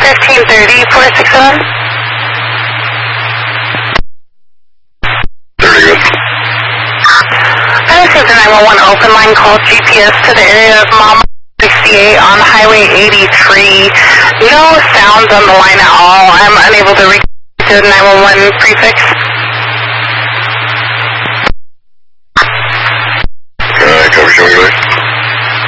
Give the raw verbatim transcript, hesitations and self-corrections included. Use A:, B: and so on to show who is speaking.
A: fifteen thirty, four six seven. I received a nine one one open line call G P S to the area of Mama sixty-eight on Highway eighty-three. No sounds on the line at all. I'm unable to reach the nine one one prefix.